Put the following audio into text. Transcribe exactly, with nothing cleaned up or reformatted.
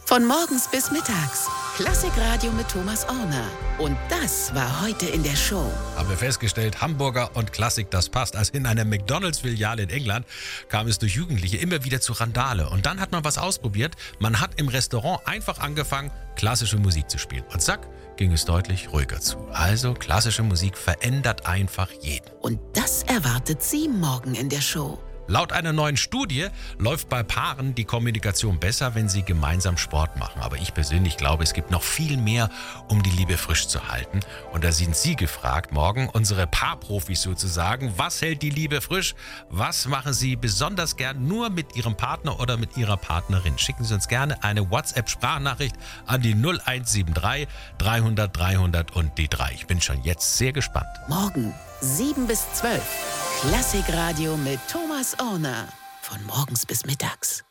Von morgens bis mittags. Klassikradio mit Thomas Orner. Und das war heute in der Show. Haben wir festgestellt, Hamburger und Klassik, das passt. Also in einer McDonalds-Filiale in England kam es durch Jugendliche immer wieder zu Randale. Und dann hat man was ausprobiert. Man hat im Restaurant einfach angefangen, klassische Musik zu spielen. Und zack, ging es deutlich ruhiger zu. Also klassische Musik verändert einfach jeden. Und das erwartet Sie morgen in der Show. Laut einer neuen Studie läuft bei Paaren die Kommunikation besser, wenn sie gemeinsam Sport machen. Aber ich persönlich glaube, es gibt noch viel mehr, um die Liebe frisch zu halten. Und da sind Sie gefragt, morgen unsere Paarprofis sozusagen. Was hält die Liebe frisch? Was machen Sie besonders gern nur mit Ihrem Partner oder mit Ihrer Partnerin? Schicken Sie uns gerne eine WhatsApp-Sprachnachricht an die null eins sieben drei dreihundert dreihundert und die drei. Ich bin schon jetzt sehr gespannt. Morgen sieben bis zwölf. Klassikradio mit Thomas Orner. Von morgens bis mittags.